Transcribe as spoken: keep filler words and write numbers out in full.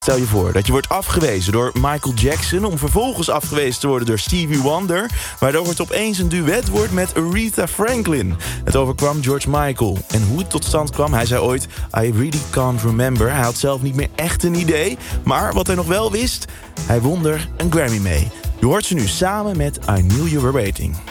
Stel je voor dat je wordt afgewezen door Michael Jackson... om vervolgens afgewezen te worden door Stevie Wonder... waardoor het opeens een duet wordt met Aretha Franklin. Het overkwam George Michael. En hoe het tot stand kwam, hij zei ooit... I really can't remember. Hij had zelf niet meer echt een idee. Maar wat hij nog wel wist, hij won er een Grammy mee. Je hoort ze nu samen met I Knew You Were Waiting.